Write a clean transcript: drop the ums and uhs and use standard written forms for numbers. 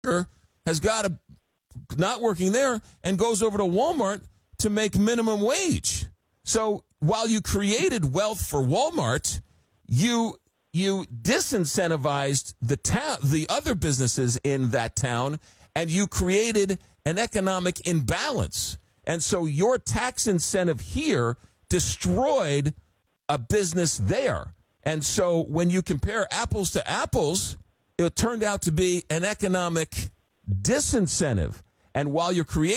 has got a not working there and goes over to Walmart to make minimum wage. So while you created wealth for Walmart, you disincentivized the other businesses in that town, and you created an economic imbalance. And so your tax incentive here destroyed a business there. And so when you compare apples to apples, it turned out to be an economic disincentive. And while you're creating